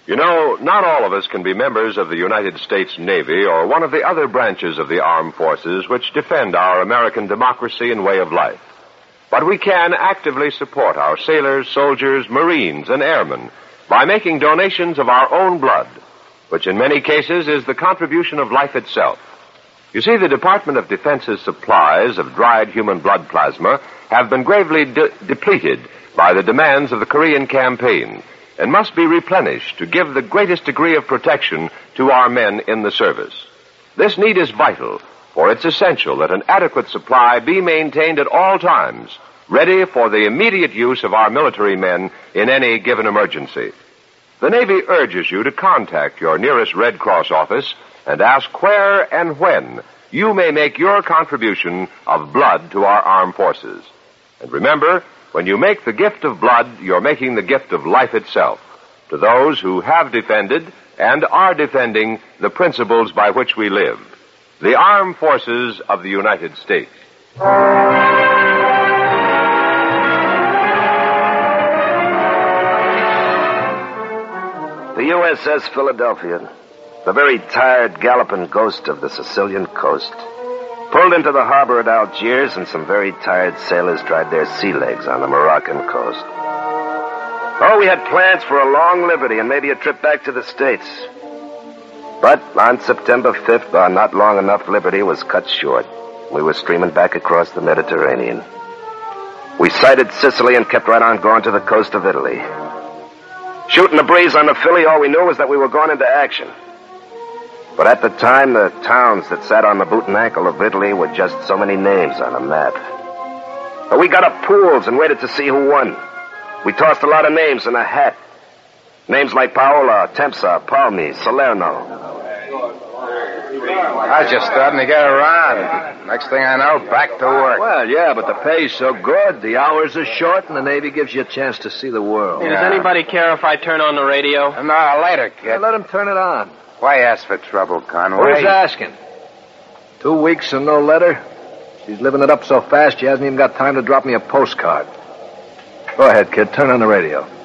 You know, not all of us can be members of the United States Navy or one of the other branches of the armed forces which defend our American democracy and way of life. But we can actively support our sailors, soldiers, Marines, and airmen by making donations of our own blood, which in many cases is the contribution of life itself. You see, the Department of Defense's supplies of dried human blood plasma have been gravely depleted by the demands of the Korean campaign and must be replenished to give the greatest degree of protection to our men in the service. This need is vital, for it's essential that an adequate supply be maintained at all times, ready for the immediate use of our military men in any given emergency. The Navy urges you to contact your nearest Red Cross office and ask where and when you may make your contribution of blood to our armed forces. And remember, when you make the gift of blood, you're making the gift of life itself to those who have defended and are defending the principles by which we live. The Armed Forces of the United States. The USS Philadelphia, the very tired, galloping ghost of the Sicilian coast, pulled into the harbor at Algiers, and some very tired sailors dried their sea legs on the Moroccan coast. Oh, we had plans for a long liberty and maybe a trip back to the States. But on September 5th, our not long enough liberty was cut short. We were streaming back across the Mediterranean. We sighted Sicily and kept right on going to the coast of Italy. Shooting the breeze on the Philly, all we knew was that we were going into action. But at the time, the towns that sat on the boot and ankle of Italy were just so many names on a map. But we got up pools and waited to see who won. We tossed a lot of names in a hat. Names like Paola, Tempsa, Palmi, Salerno. I was just starting to get around. Next thing I know, back to work. Well, yeah, but the pay's so good, the hours are short, and the Navy gives you a chance to see the world. Hey, does anybody care if I turn on the radio? No, later, kid. Yeah, let him turn it on. Why ask for trouble, Conway? Who's asking? 2 weeks and no letter? She's living it up so fast she hasn't even got time to drop me a postcard. Go ahead, kid. Turn on the radio.